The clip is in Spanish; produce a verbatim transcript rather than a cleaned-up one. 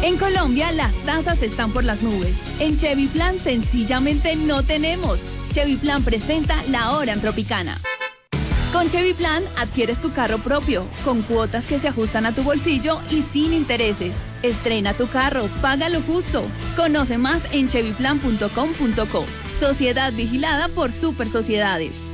En Colombia, las tasas están por las nubes. En Chevy Plan, sencillamente no tenemos. Chevy Plan presenta la hora en Tropicana. Con Chevy Plan, adquieres tu carro propio, con cuotas que se ajustan a tu bolsillo y sin intereses. Estrena tu carro, paga lo justo. Conoce más en chevy plan punto com punto co. Sociedad vigilada por Super Sociedades.